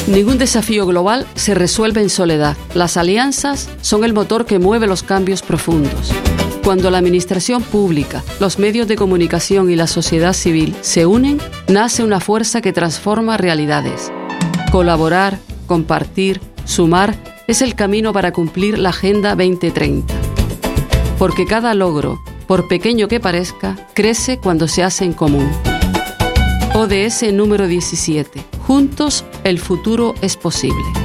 Ningún desafío global se resuelve en soledad. Las alianzas son el motor que mueve los cambios profundos. Cuando la administración pública, los medios de comunicación y la sociedad civil se unen, nace una fuerza que transforma realidades. Colaborar, compartir, sumar es el camino para cumplir la Agenda 2030. Porque cada logro, por pequeño que parezca, crece cuando se hace en común. ODS número 17. Juntos, el futuro es posible.